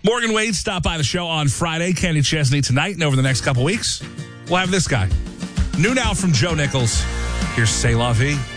Morgan Wade stopped by the show on Friday. Kenny Chesney tonight, and over the next couple weeks, we'll have this guy. New now from Joe Nichols. Here's C'est La Vie.